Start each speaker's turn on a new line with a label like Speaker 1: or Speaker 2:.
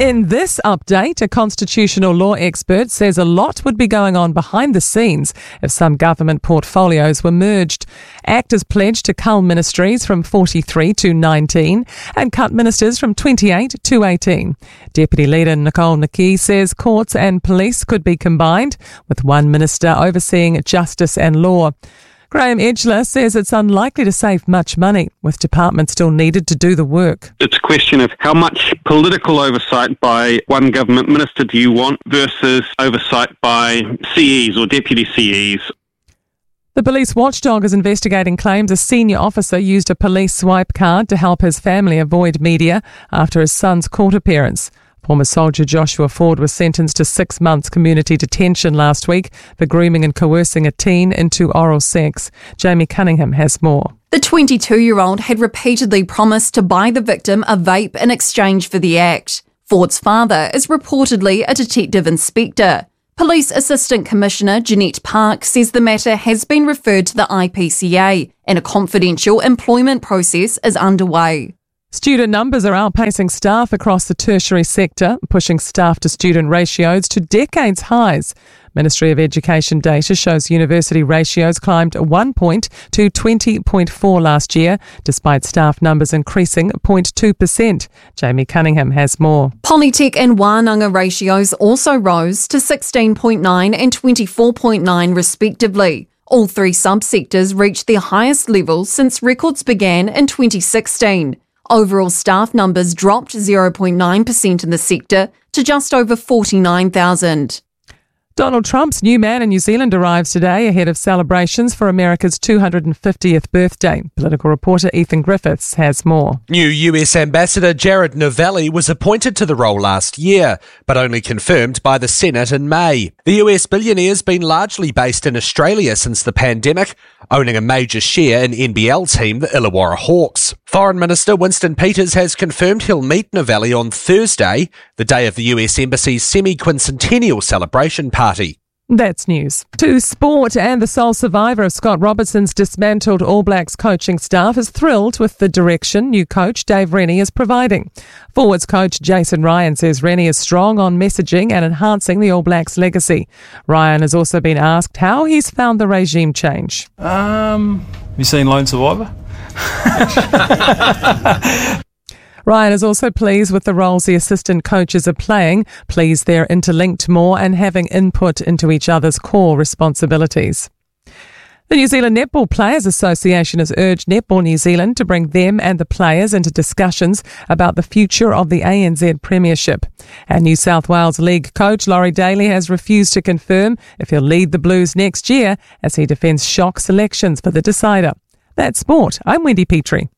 Speaker 1: In this update, a constitutional law expert says a lot would be going on behind the scenes if some government portfolios were merged. Actors pledged to cull ministries from 43 to 19 and cut ministers from 28 to 18. Deputy Leader Nicole Naki says courts and police could be combined, with one minister overseeing justice and law. Graham Edgler says it's unlikely to save much money, with departments still needed to do the work.
Speaker 2: It's a question of how much political oversight by one government minister do you want versus oversight by CEs or deputy CEs.
Speaker 1: The police watchdog is investigating claims a senior officer used a police swipe card to help his family avoid media after his son's court appearance. Former soldier Joshua Ford was sentenced to 6 months community detention last week for grooming and coercing a teen into oral sex. Jamie Cunningham has more.
Speaker 3: The 22-year-old had repeatedly promised to buy the victim a vape in exchange for the act. Ford's father is reportedly a detective inspector. Police Assistant Commissioner Jeanette Park says the matter has been referred to the IPCA and a confidential employment process is underway.
Speaker 1: Student numbers are outpacing staff across the tertiary sector, pushing staff to student ratios to decades highs. Ministry of Education data shows university ratios climbed 1 point to 20.4 last year, despite staff numbers increasing 0.2%. Jamie Cunningham has more.
Speaker 3: Polytech and Wānanga ratios also rose to 16.9 and 24.9 respectively. All three subsectors reached their highest levels since records began in 2016. Overall staff numbers dropped 0.9% in the sector to just over 49,000.
Speaker 1: Donald Trump's new man in New Zealand arrives today ahead of celebrations for America's 250th birthday. Political reporter Ethan Griffiths has more.
Speaker 4: New US Ambassador Jared Novelli was appointed to the role last year, but only confirmed by the Senate in May. The US billionaire's been largely based in Australia since the pandemic, owning a major share in NBL team the Illawarra Hawks. Foreign Minister Winston Peters has confirmed he'll meet Novelli on Thursday, the day of the US Embassy's semi-quincentennial celebration party.
Speaker 1: That's news. To sport, and the sole survivor of Scott Robertson's dismantled All Blacks coaching staff is thrilled with the direction new coach Dave Rennie is providing. Forwards coach Jason Ryan says Rennie is strong on messaging and enhancing the All Blacks legacy. Ryan has also been asked how he's found the regime change.
Speaker 5: Have you seen Lone Survivor?
Speaker 1: Ryan is also pleased with the roles the assistant coaches are playing, pleased they're interlinked more and having input into each other's core responsibilities. The New Zealand Netball Players Association has urged Netball New Zealand to bring them and the players into discussions about the future of the ANZ Premiership. And New South Wales League coach Laurie Daly has refused to confirm if he'll lead the Blues next year as he defends shock selections for the decider. That's sport. I'm Wendy Petrie.